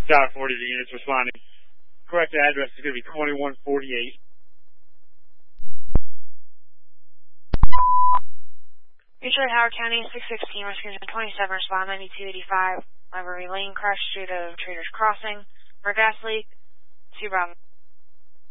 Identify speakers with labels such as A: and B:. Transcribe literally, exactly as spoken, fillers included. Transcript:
A: Tower forty, the units responding. Correct address is going to be twenty-one forty-eight.
B: Detroit, Howard County, six sixteen, rescue twenty-seven, respond ninety-two eighty-five. Library Lane, crash due to Traders Crossing. For gas leak, two Bravo.